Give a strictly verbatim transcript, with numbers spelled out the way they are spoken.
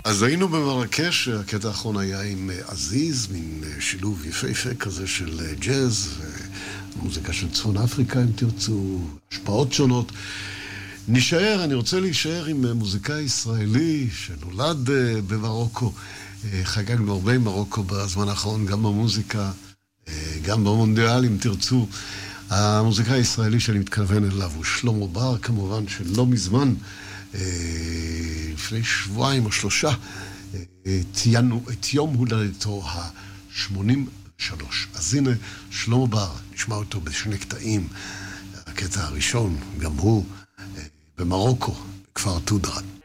אז היינו במרקש, הקטע האחרון היה עם עזיז, מין שילוב יפהפה כזה של ג'אז, מוזיקה של צפון אפריקה אם תרצו, השפעות שונות. נשאר, אני רוצה להישאר עם מוזיקאי ישראלי שנולד במרוקו, חגגנו הרבה עם מרוקו בזמן האחרון, גם במוזיקה, גם במונדיאל אם תרצו. המוזיקאי הישראלי שאני מתכוון אליו הוא שלמה בר, כמובן שלא מזמן, לפני שבועיים או שלושה, ציינו את יום הולדתו ה-שמונים ושלוש. אז הנה שלמה בר, נשמע אותו בשני קטעים. הקטע הראשון, גם הוא במרוקו, בכפר תודרה.